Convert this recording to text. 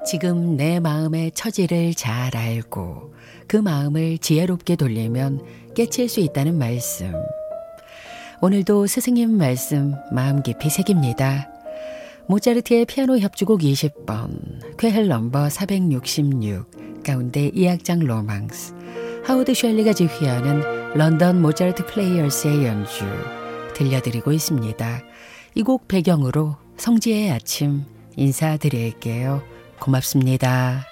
지금 내 마음의 처지를 잘 알고 그 마음을 지혜롭게 돌리면 깨칠 수 있다는 말씀. 오늘도 스승님 말씀 마음 깊이 새깁니다. 모차르트의 피아노 협주곡 20번, 쾌헬 넘버 466 가운데 2악장 로망스, 하워드 셜리가 지휘하는 런던 모차르트 플레이어스의 연주 들려드리고 있습니다. 이 곡 배경으로 성지의 아침 인사드릴게요. 고맙습니다.